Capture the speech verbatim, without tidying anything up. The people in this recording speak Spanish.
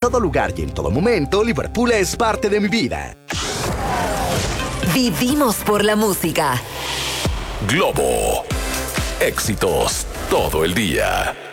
todo lugar y en todo momento, Liverpool es parte de mi vida. Vivimos por la música. Globo. Éxitos todo el día.